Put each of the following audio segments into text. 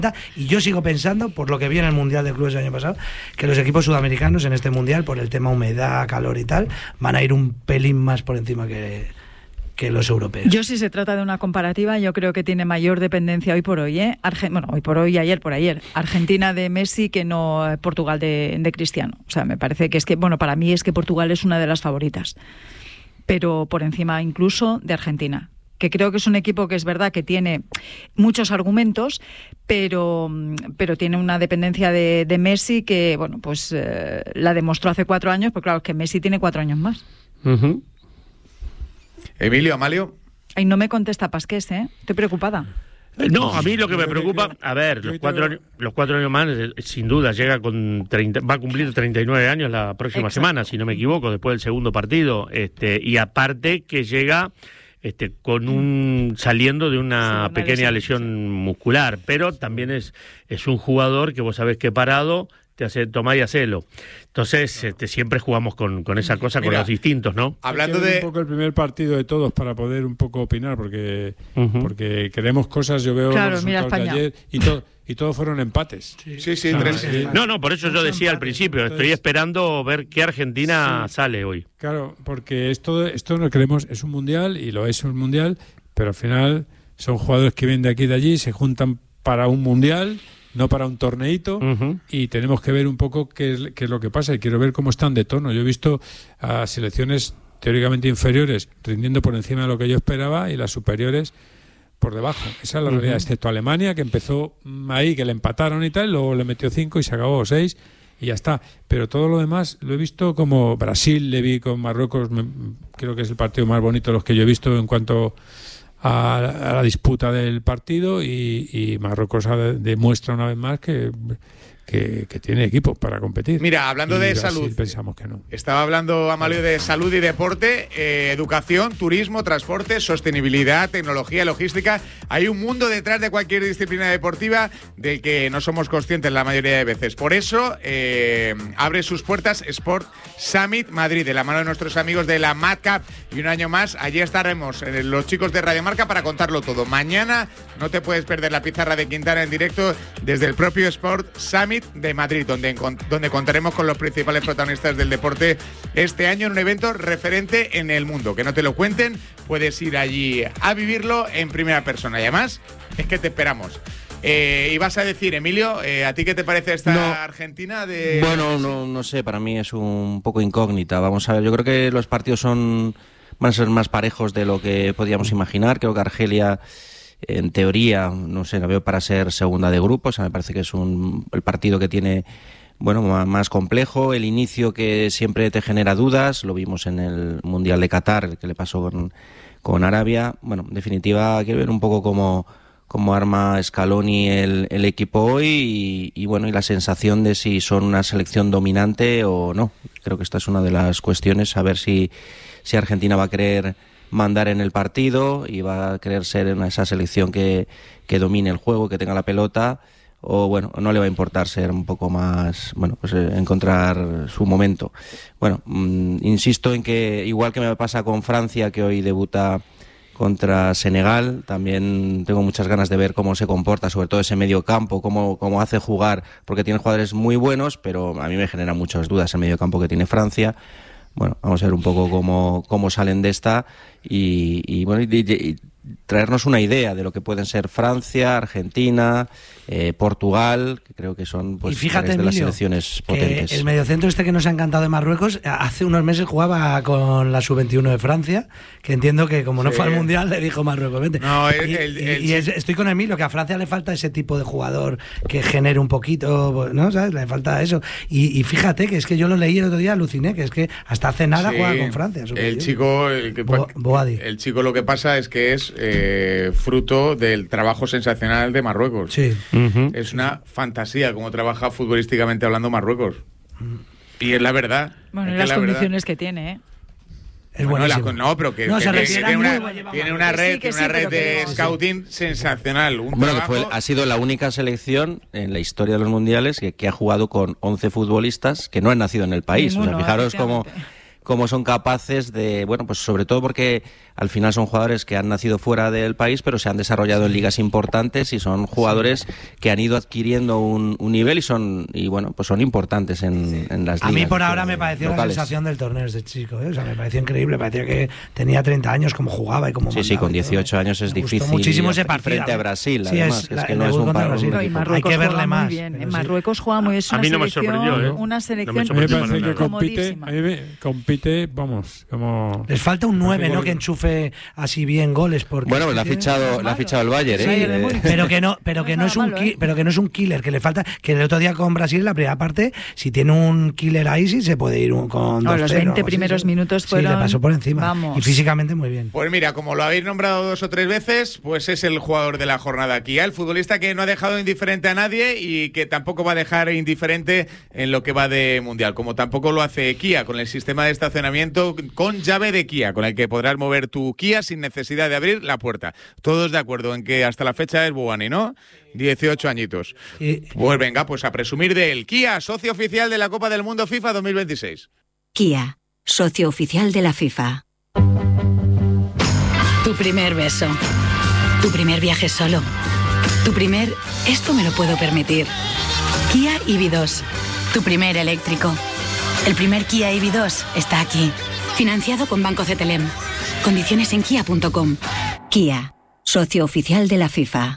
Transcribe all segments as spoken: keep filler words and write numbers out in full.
Y yo sigo pensando, por lo que vi en el Mundial de Clubes el año pasado, que los equipos sudamericanos en este Mundial, por el tema humedad, calor y tal, van a ir un pelín más por encima que, que los europeos. Yo, si se trata de una comparativa, yo creo que tiene mayor dependencia hoy por hoy, ¿eh? Arge- bueno, hoy por hoy, ayer por ayer. Argentina de Messi que no Portugal de, de Cristiano. O sea, me parece que es que, bueno, para mí es que Portugal es una de las favoritas, pero por encima incluso de Argentina, que creo que es un equipo que es verdad que tiene muchos argumentos, pero, pero tiene una dependencia de, de Messi que, bueno, pues eh, la demostró hace cuatro años, porque claro, es que Messi tiene cuatro años más. Uh-huh. Emilio, Amalio. Ay, no me contesta Pasqués, ¿eh? Estoy preocupada. No, a mí lo que me preocupa, a ver, los cuatro años, los cuatro años más, sin duda, llega con treinta, va a cumplir treinta y nueve años la próxima Exacto. semana, si no me equivoco, después del segundo partido, este, y aparte que llega este, con un saliendo de una, sí, una pequeña lesión, lesión muscular, pero también es, es un jugador que vos sabés que parado te hace tomar y hacelo. Entonces, este, siempre jugamos con, con esa cosa, Mira, con los distintos, ¿no? Hablando de un poco el primer partido de todos para poder un poco opinar, porque uh-huh. porque queremos cosas, yo veo claro, los resultados de ayer y todo. Y todos fueron empates. Sí, sí, sí, ah, tres. sí. No, no, por eso yo decía al principio, estoy esperando ver qué Argentina sí, sale hoy. Claro, porque esto, esto no creemos, es un mundial y lo es un mundial, pero al final son jugadores que vienen de aquí y de allí, se juntan para un mundial, no para un torneito, uh-huh. y tenemos que ver un poco qué es, qué es lo que pasa y quiero ver cómo están de tono. Yo he visto a selecciones teóricamente inferiores rindiendo por encima de lo que yo esperaba y las superiores por debajo. Esa es la realidad, uh-huh. excepto Alemania, que empezó ahí, que le empataron y tal, luego le metió cinco y se acabó seis y ya está. Pero todo lo demás lo he visto como Brasil, le vi con Marruecos, me, creo que es el partido más bonito de los que yo he visto en cuanto a, a la disputa del partido y, y Marruecos demuestra una vez más que... Que, que tiene equipo para competir. Mira, hablando y de Brasil salud, pensamos que no. Estaba hablando, Amalio, de salud y deporte, eh, educación, turismo, transporte, sostenibilidad, tecnología, logística. Hay un mundo detrás de cualquier disciplina deportiva del que no somos conscientes la mayoría de veces. Por eso eh, abre sus puertas Sport Summit Madrid, de la mano de nuestros amigos de la Madcap. Y un año más, allí estaremos eh, los chicos de Radio Marca para contarlo todo. Mañana no te puedes perder la pizarra de Quintana en directo desde el propio Sport Summit de Madrid, donde, donde contaremos con los principales protagonistas del deporte este año en un evento referente en el mundo. Que no te lo cuenten, puedes ir allí a vivirlo en primera persona. Y además, es que te esperamos. Eh, y vas a decir, Emilio, eh, ¿a ti qué te parece esta no, Argentina? De... Bueno, no, no sé, para mí es un poco incógnita. Vamos a ver, yo creo que los partidos son van a ser más parejos de lo que podíamos imaginar. Creo que Argelia, en teoría, no sé, la veo para ser segunda de grupo. O sea, me parece que es un el partido que tiene, bueno, más complejo. El inicio que siempre te genera dudas. Lo vimos en el Mundial de Qatar, que le pasó con, con Arabia. Bueno, en definitiva, quiero ver un poco cómo, cómo arma Scaloni el, el equipo hoy y, y, bueno, y la sensación de si son una selección dominante o no. Creo que esta es una de las cuestiones, a ver si, si Argentina va a querer mandar en el partido y va a querer ser esa selección que, que domine el juego, que tenga la pelota, o bueno, no le va a importar ser un poco más, bueno, pues eh, encontrar su momento. Bueno, mmm, insisto en que igual que me pasa con Francia, que hoy debuta contra Senegal, también tengo muchas ganas de ver cómo se comporta, sobre todo ese medio campo, cómo, cómo hace jugar, porque tiene jugadores muy buenos, pero a mí me genera muchas dudas el medio campo que tiene Francia. Bueno, vamos a ver un poco cómo, cómo salen de esta y, y bueno, y, y traernos una idea de lo que pueden ser Francia, Argentina, eh, Portugal, que creo que son pues y fíjate, de Emilio, las selecciones potentes. El mediocentro este que nos ha encantado de Marruecos, hace unos meses jugaba con la sub veintiuno de Francia, que entiendo que como no sí. fue al Mundial le dijo Marruecos, vente. No, el, y el, el, y es, estoy con Emilio, que a Francia le falta ese tipo de jugador que genere un poquito, ¿no? ¿Sabes? Le falta eso. Y, y fíjate que es que yo lo leí el otro día, aluciné, que es que hasta hace nada sí, juega con Francia. El chico, el, que, Bo, Boadi. el chico lo que pasa es que es eh, fruto del trabajo sensacional de Marruecos. Sí. Uh-huh. Es una fantasía cómo trabaja futbolísticamente hablando Marruecos. Y es la verdad. Bueno, y las la condiciones verdad. que tiene, ¿eh? Es bueno, la, buenísimo. no, pero que, no, que, que, que, que tiene una, muy tiene una red, sí, que una sí, red de que scouting sí. sensacional. Un bueno, trabajo... que fue, ha sido la única selección en la historia de los mundiales que, que ha jugado con once futbolistas que no han nacido en el país. Ninguno, o sea, fijaros cómo, cómo son capaces de, bueno, pues sobre todo porque al final son jugadores que han nacido fuera del país, pero se han desarrollado en ligas importantes y son jugadores que han ido adquiriendo un, un nivel y son y bueno pues son importantes en, sí. en las ligas. A mí por ahora me pareció locales. La sensación del torneo este chico, ¿eh? O sea, me pareció increíble, parecía que tenía treinta años, como jugaba y como sí, sí, con dieciocho años es me difícil. Muchísimo ese partido. Frente a Brasil, sí, además, es, la, es que no es un par, Hay que verle más. Bien. En Marruecos juega muy bien. A mí no me sorprendió, ¿eh? Una selección no me, me parece que compite, a mí me, compite, vamos, como... Les falta un nueve, ¿no? Que enchufe así bien goles. Porque bueno, pues le ha fichado, le ha fichado el Bayern, ¿eh? Sí, pero que no, pero que no es un ki- pero que no es un killer, que le falta, que el otro día con Brasil en la primera parte, si tiene un killer ahí sí se puede ir un, con no, dos los veinte primeros sí, minutos fueron. Sí, le pasó por encima. Vamos. Y físicamente muy bien. Pues mira, como lo habéis nombrado dos o tres veces, pues es el jugador de la jornada aquí, ¿eh? El futbolista que no ha dejado indiferente a nadie y que tampoco va a dejar indiferente en lo que va de mundial, como tampoco lo hace Kia con el sistema de estacionamiento con llave de Kia, con el que podrás mover tu Kia sin necesidad de abrir la puerta. Todos de acuerdo en que hasta la fecha es Buani, ¿no? dieciocho añitos. Sí. Pues venga, pues a presumir de él. Kia, socio oficial de la Copa del Mundo FIFA dos mil veintiséis. Kia, socio oficial de la FIFA. Tu primer beso. Tu primer viaje solo. Tu primer, esto me lo puedo permitir. Kia E V dos. Tu primer eléctrico. El primer Kia E V dos está aquí. Financiado con Banco C T L M. Condiciones en kia punto com. Kia, socio oficial de la FIFA.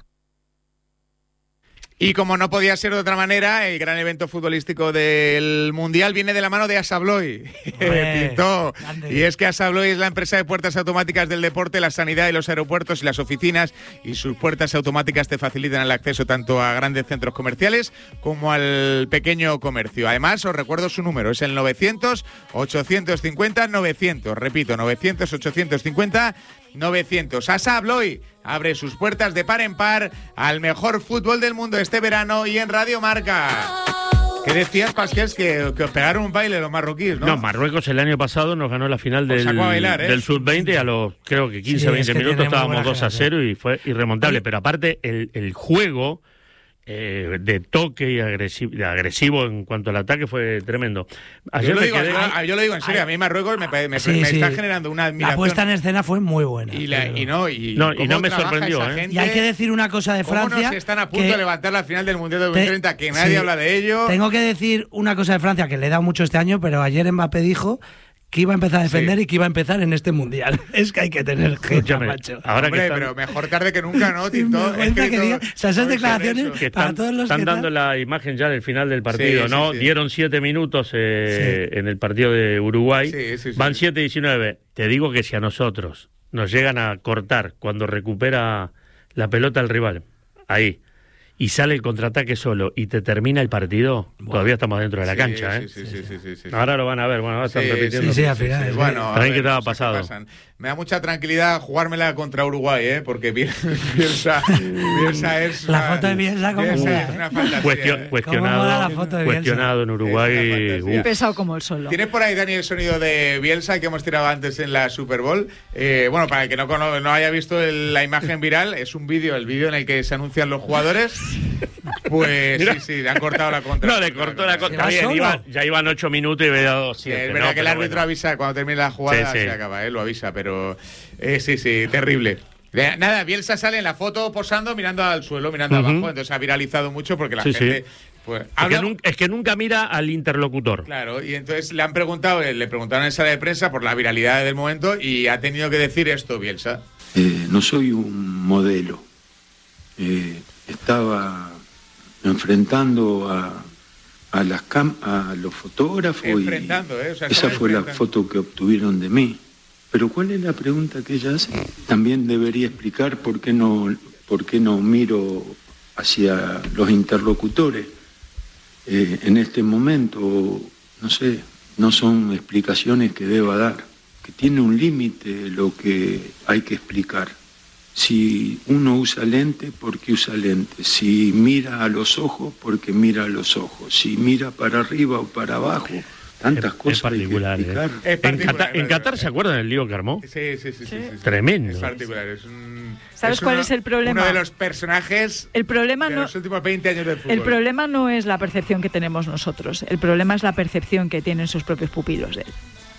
Y como no podía ser de otra manera, el gran evento futbolístico del Mundial viene de la mano de Assa Abloy. Pintó. Y es que Assa Abloy es la empresa de puertas automáticas del deporte, la sanidad y los aeropuertos y las oficinas, y sus puertas automáticas te facilitan el acceso tanto a grandes centros comerciales como al pequeño comercio. Además, os recuerdo su número, es el novecientos, ochocientos cincuenta, novecientos. Repito, novecientos, ochocientos cincuenta, novecientos. Assa Abloy abre sus puertas de par en par al mejor fútbol del mundo este verano y en Radio Marca. ¿Qué decías, Pasqués? Que, que os pegaron un baile los marroquíes, ¿no? No, Marruecos el año pasado nos ganó la final del, bailar, ¿eh? del sub veinte y a los, creo que quince, veinte sí, minutos estábamos dos a cero y fue irremontable. Pero aparte, el, el juego eh, de toque y agresivo, agresivo en cuanto al ataque fue tremendo. Ayer yo, lo digo, quedé... yo, yo lo digo en serio, a mí Marruecos me, me, sí, me sí. está generando una admiración. La puesta en escena fue muy buena. Y, la, y no, y, no, y no me sorprendió. ¿eh? Y hay que decir una cosa de Francia. ¿Cómo nos están a punto de levantar la final del Mundial de dos mil treinta? Que nadie sí. habla de ello. Tengo que decir una cosa de Francia que le he dado mucho este año, pero ayer Mbappé dijo que iba a empezar a defender sí. y que iba a empezar en este mundial. Es que hay que tener gente, macho. Ahora Hombre, que están... pero mejor tarde que nunca, ¿no, Tito? Es que diga, o sea, esas declaraciones que para están, todos los están que dando tal... la imagen ya del final del partido, sí, ¿no? Sí, sí. Dieron siete minutos eh, sí. en el partido de Uruguay. Sí, sí, sí. Van siete diecinueve. Te digo que si a nosotros nos llegan a cortar cuando recupera la pelota el rival, ahí, y sale el contraataque solo y te termina el partido, bueno, todavía estamos dentro de la sí, cancha, sí, ¿eh? Sí, sí, sí, sí, sí. Ahora lo van a ver, bueno, ahora están sí, repitiendo. Sí, sí, al final. Sí, sí. Bueno, también que estaba no sé pasado. Me da mucha tranquilidad jugármela contra Uruguay, ¿eh? Porque Bielsa, Bielsa es una, la foto de Bielsa como Bielsa es una fantasía. Cuestio, ¿eh? Cuestionado, cuestionado en Uruguay. Un pesado como el solo. ¿Tienes por ahí, Dani, el sonido de Bielsa que hemos tirado antes en la Super Bowl? Eh, bueno, para el que no, cono- no haya visto el, la imagen viral, es un vídeo, el vídeo en el que se anuncian los jugadores. Pues Mira. sí, sí, le han cortado la contra. No, le cortó la contra. Bien, iba, ya iban ocho minutos y había dado siete. Es verdad no, que el árbitro bueno. avisa cuando termine la jugada, sí, sí. se acaba, ¿eh? Lo avisa, pero eh, sí, sí, terrible. Nada, Bielsa sale en la foto posando, mirando al suelo, mirando uh-huh. abajo, entonces ha viralizado mucho porque la sí, gente... Sí. Pues, es, habla... que nunca, es que nunca mira al interlocutor. Claro, y entonces le han preguntado, le preguntaron en sala de prensa por la viralidad del momento y ha tenido que decir esto, Bielsa. Eh, no soy un modelo. Eh, estaba enfrentando a, a, las cam a los fotógrafos enfrentando, y eh, o sea, esa fue la foto que obtuvieron de mí. Pero ¿cuál es la pregunta que ella hace? También debería explicar por qué no, por qué no miro hacia los interlocutores. Eh, en este momento, no sé, no son explicaciones que deba dar, que tiene un límite lo que hay que explicar. Si uno usa lente, ¿por qué usa lente? Si mira a los ojos, ¿por qué mira a los ojos? Si mira para arriba o para abajo, tantas es, cosas es particular, hay que explicar. ¿eh? Es particular, en, Qatar, en Qatar, ¿se acuerdan del lío que armó? Sí, sí, sí. sí, sí, sí. Tremendo. Es particular, es un... ¿Sabes es cuál uno, es el problema? Uno de los personajes el problema de no, los últimos veinte años del fútbol. El problema no es la percepción que tenemos nosotros, el problema es la percepción que tienen sus propios pupilos de él.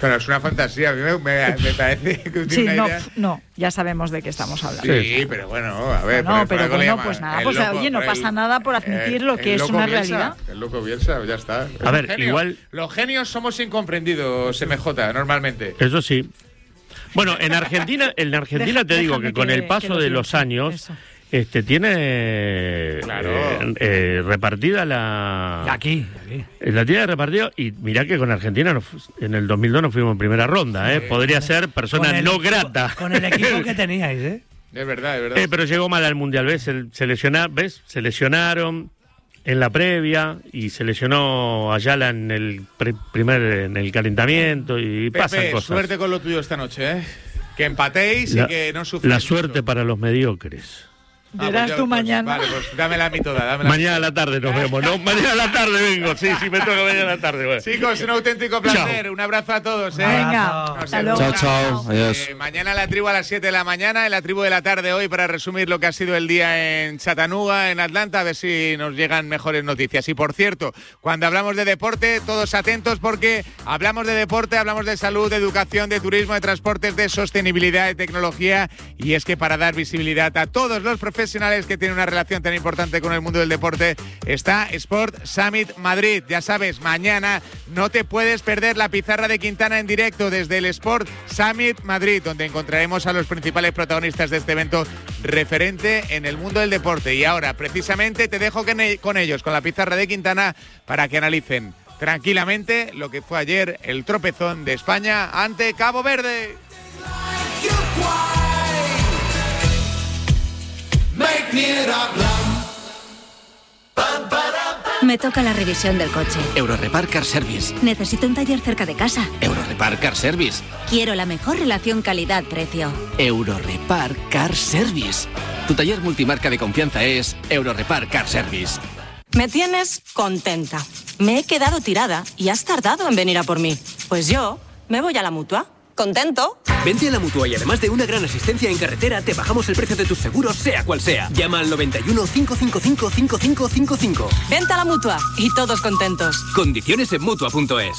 Pero es una fantasía, a mí me, me, me parece que sí, una no, idea... no, ya sabemos de qué estamos hablando. Sí, pero bueno, a ver... No, por, pero por bueno, pues nada, pues loco, oye, no pasa el, nada por admitir el, lo que es una Bielsa, realidad. El loco Bielsa, ya está. A ver, genio. igual... Los genios somos incomprendidos, M J, normalmente. Eso sí. Bueno, en Argentina, en Argentina te digo que con que, el paso de los años... Eso. Este tiene claro. eh, eh, repartida la y aquí, aquí. la tiene repartida y mirá que con Argentina nos, en el dos mil dos nos fuimos en primera ronda, eh. Sí, podría con ser persona el, no grata con el equipo que teníais, eh. Es verdad, es verdad. Eh, pero llegó mal al mundial, ves, se, se lesiona, ves, se lesionaron en la previa y se lesionó Ayala en el pre, primer en el calentamiento y Pepe, pasan cosas. Suerte con lo tuyo esta noche, eh. Que empatéis la, y que no sufráis. La suerte mucho. Para los mediocres. Ah, Verás pues tú pues, mañana. Vale, pues dámela a mí toda. Dámela mañana a la tarde nos vemos, ¿no? Mañana a la tarde vengo, sí, sí, me toca mañana a la tarde. Bueno. Chicos, un auténtico placer. Chao. Un abrazo a todos, ¿eh? Venga, hasta luego. Chao, chao. Adiós. Eh, mañana la tribu a las siete de la mañana, en la tribu de la tarde hoy, para resumir lo que ha sido el día en Chattanooga, en Atlanta, a ver si nos llegan mejores noticias. Y por cierto, cuando hablamos de deporte, todos atentos porque hablamos de deporte, hablamos de salud, de educación, de turismo, de transportes, de sostenibilidad, de tecnología. Y es que para dar visibilidad a todos los profesionales que tienen una relación tan importante con el mundo del deporte, está Sport Summit Madrid. Ya sabes, mañana no te puedes perder la pizarra de Quintana en directo desde el Sport Summit Madrid, donde encontraremos a los principales protagonistas de este evento referente en el mundo del deporte. Y ahora, precisamente, te dejo con ellos, con la pizarra de Quintana, para que analicen tranquilamente lo que fue ayer el tropezón de España ante Cabo Verde. Me toca la revisión del coche. Eurorepar Car Service. Necesito un taller cerca de casa. Eurorepar Car Service. Quiero la mejor relación calidad-precio. Eurorepar Car Service. Tu taller multimarca de confianza es Eurorepar Car Service. Me tienes contenta. Me he quedado tirada y has tardado en venir a por mí. Pues yo me voy a la Mutua. ¿Contento? Vente a la Mutua y además de una gran asistencia en carretera, te bajamos el precio de tus seguros, sea cual sea. Llama al noventa y uno, cinco cinco cinco, cinco cinco cinco cinco. Vente a la Mutua y todos contentos. Condiciones en Mutua punto es.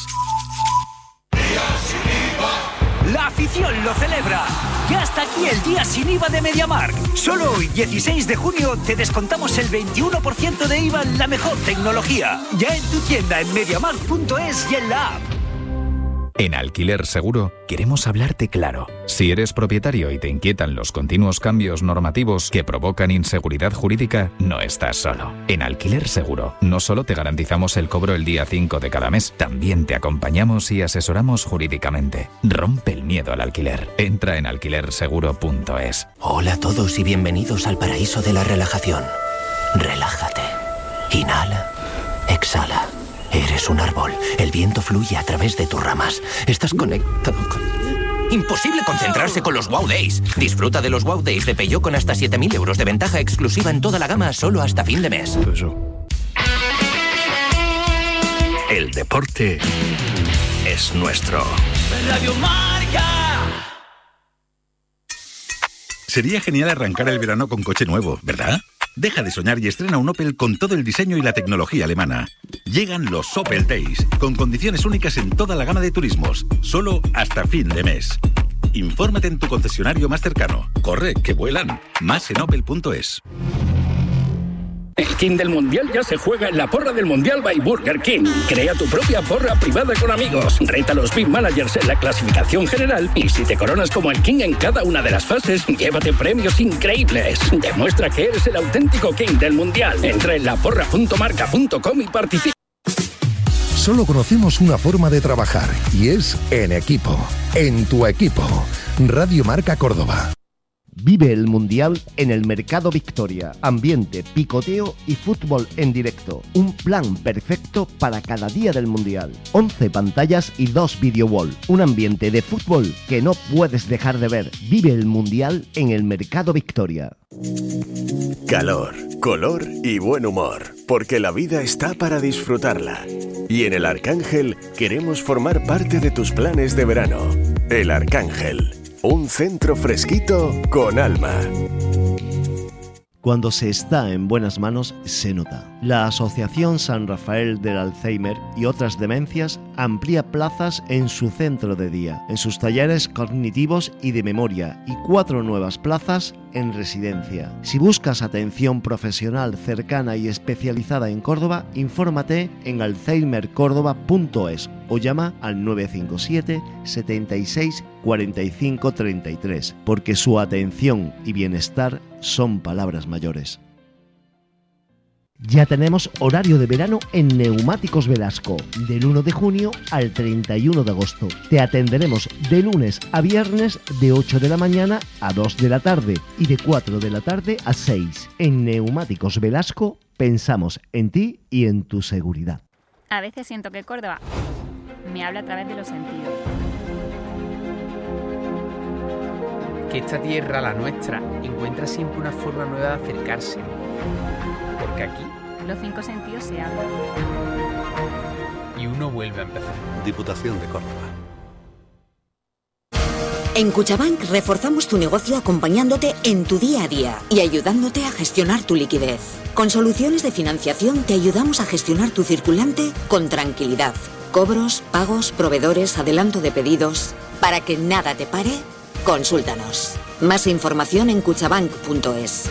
La afición lo celebra. Ya está aquí el día sin I V A de MediaMarkt. Solo hoy, dieciséis de junio, te descontamos el veintiuno por ciento de I V A en la mejor tecnología. Ya en tu tienda en MediaMarkt punto es y en la app. En Alquiler Seguro queremos hablarte claro. Si eres propietario y te inquietan los continuos cambios normativos que provocan inseguridad jurídica, no estás solo. En Alquiler Seguro no solo te garantizamos el cobro el día cinco de cada mes, también te acompañamos y asesoramos jurídicamente. Rompe el miedo al alquiler. Entra en alquiler seguro punto es. Hola a todos y bienvenidos al paraíso de la relajación. Relájate. Inhala. Exhala. Eres un árbol. El viento fluye a través de tus ramas. Estás conectado con... Imposible concentrarse con los Wow Days. Disfruta de los Wow Days de Peugeot con hasta siete mil euros de ventaja exclusiva en toda la gama solo hasta fin de mes. El deporte es nuestro. Radio Marca. Sería genial arrancar el verano con coche nuevo, ¿verdad? Deja de soñar y estrena un Opel con todo el diseño y la tecnología alemana. Llegan los Opel Days, con condiciones únicas en toda la gama de turismos, solo hasta fin de mes. Infórmate en tu concesionario más cercano. Corre, que vuelan. Más en opel punto es. El King del Mundial ya se juega en la porra del Mundial by Burger King. Crea tu propia porra privada con amigos. Reta a los Big Managers en la clasificación general y si te coronas como el King en cada una de las fases, llévate premios increíbles. Demuestra que eres el auténtico King del Mundial. Entra en la porra punto marca punto com y participa. Solo conocemos una forma de trabajar y es en equipo. En tu equipo. Radio Marca Córdoba. Vive el Mundial en el Mercado Victoria. Ambiente, picoteo y fútbol en directo. Un plan perfecto para cada día del Mundial. once pantallas y dos video wall. Un ambiente de fútbol que no puedes dejar de ver. Vive el Mundial en el Mercado Victoria. Calor, color y buen humor. Porque la vida está para disfrutarla. Y en el Arcángel queremos formar parte de tus planes de verano. El Arcángel. Un centro fresquito con alma. Cuando se está en buenas manos, se nota. La Asociación San Rafael del Alzheimer y otras demencias amplía plazas en su centro de día, en sus talleres cognitivos y de memoria, y cuatro nuevas plazas en residencia. Si buscas atención profesional cercana y especializada en Córdoba, infórmate en alzheimer córdoba punto es o llama al nueve cinco siete, setenta y seis, cuarenta y cinco, treinta y tres, porque su atención y bienestar son palabras mayores. Ya tenemos horario de verano en Neumáticos Velasco, del uno de junio al treinta y uno de agosto. Te atenderemos de lunes a viernes de ocho de la mañana a dos de la tarde y de cuatro de la tarde a seis. En Neumáticos Velasco pensamos en ti y en tu seguridad. A veces siento que Córdoba me habla a través de los sentidos. Que esta tierra, la nuestra, encuentra siempre una forma nueva de acercarse. Porque aquí los cinco sentidos se abren. Y uno vuelve a empezar. Diputación de Córdoba. En Cuchabank reforzamos tu negocio acompañándote en tu día a día y ayudándote a gestionar tu liquidez. Con soluciones de financiación te ayudamos a gestionar tu circulante con tranquilidad. Cobros, pagos, proveedores, adelanto de pedidos. Para que nada te pare, consúltanos. Más información en cuchabank punto es.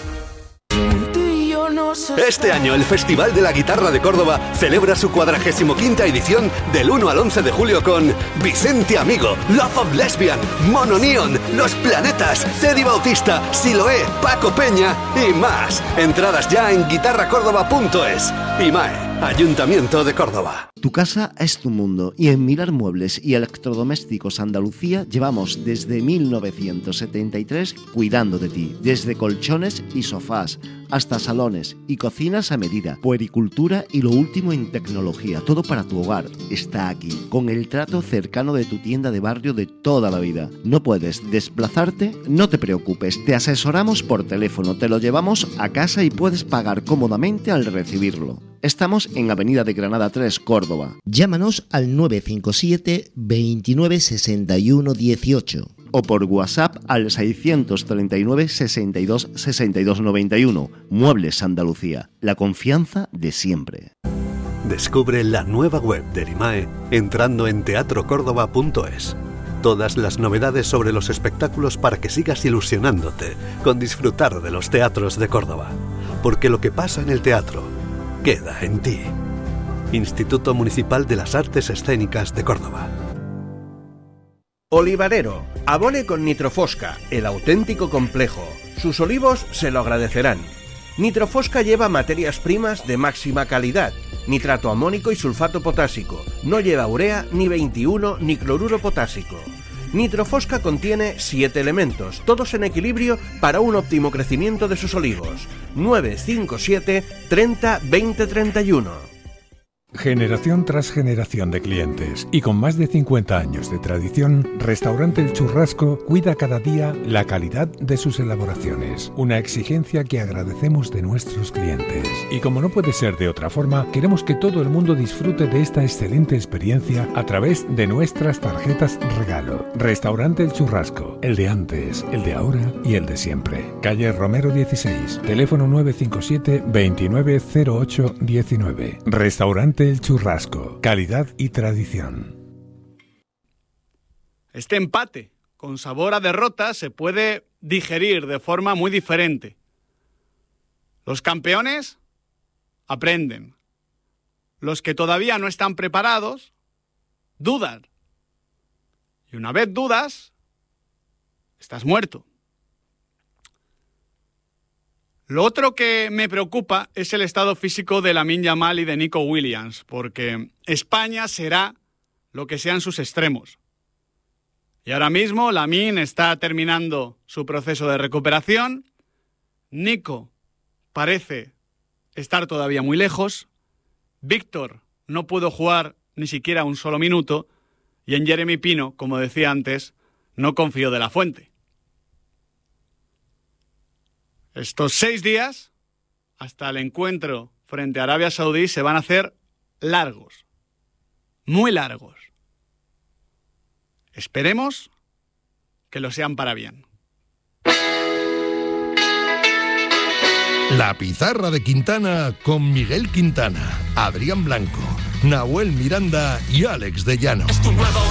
Este año el Festival de la Guitarra de Córdoba celebra su cuadragésimo quinta edición del uno al once de julio con Vicente Amigo, Love of Lesbian, Mono Neon, Los Planetas, Teddy Bautista, Siloé, Paco Peña y más. Entradas ya en guitarra córdoba punto es. IMAE, Ayuntamiento de Córdoba. Tu casa es tu mundo y en Mirar Muebles y Electrodomésticos Andalucía llevamos desde mil novecientos setenta y tres cuidando de ti, desde colchones y sofás hasta salones y cocinas a medida, puericultura y lo último en tecnología, todo para tu hogar está aquí, con el trato cercano de tu tienda de barrio de toda la vida. ¿No puedes desplazarte? No te preocupes, te asesoramos por teléfono, te lo llevamos a casa y puedes pagar cómodamente al recibirlo. Estamos en Avenida de Granada tres, Córdoba. Llámanos al nueve cinco siete, veintinueve, sesenta y uno, dieciocho o por WhatsApp al seiscientos treinta y nueve, sesenta y dos, sesenta y dos, noventa y uno. Muebles Andalucía, la confianza de siempre. Descubre la nueva web del IMAE entrando en teatro córdoba punto es. Todas las novedades sobre los espectáculos para que sigas ilusionándote con disfrutar de los teatros de Córdoba. Porque lo que pasa en el teatro queda en ti. Instituto Municipal de las Artes Escénicas de Córdoba. Olivarero, abone con Nitrofosca, el auténtico complejo. Sus olivos se lo agradecerán. Nitrofosca lleva materias primas de máxima calidad, nitrato amónico y sulfato potásico. No lleva urea, ni veintiuno, ni cloruro potásico. Nitrofosca contiene siete elementos, todos en equilibrio para un óptimo crecimiento de sus olivos. nueve cinco siete, treinta, veinte, treinta y uno. Generación tras generación de clientes y con más de cincuenta años de tradición, Restaurante El Churrasco cuida cada día la calidad de sus elaboraciones, una exigencia que agradecemos de nuestros clientes. Y como no puede ser de otra forma, queremos que todo el mundo disfrute de esta excelente experiencia a través de nuestras tarjetas regalo. Restaurante El Churrasco, el de antes, el de ahora y el de siempre. Calle Romero dieciséis, teléfono nueve cinco siete, veintinueve, cero ocho, diecinueve. Restaurante El Churrasco, calidad y tradición. Este empate, con sabor a derrota, se puede digerir de forma muy diferente. Los campeones aprenden. Los que todavía no están preparados, dudan. Y una vez dudas, estás muerto. Lo otro que me preocupa es el estado físico de Lamine Yamal y de Nico Williams, porque España será lo que sean sus extremos. Y ahora mismo Lamine está terminando su proceso de recuperación, Nico parece estar todavía muy lejos, Víctor no pudo jugar ni siquiera un solo minuto, y en Jeremy Pino, como decía antes, no confío de la fuente. Estos seis días, hasta el encuentro frente a Arabia Saudí, se van a hacer largos, muy largos. Esperemos que lo sean para bien. La Pizarra de Quintana con Miguel Quintana, Adrián Blanco, Nahuel Miranda y Alex de Llano.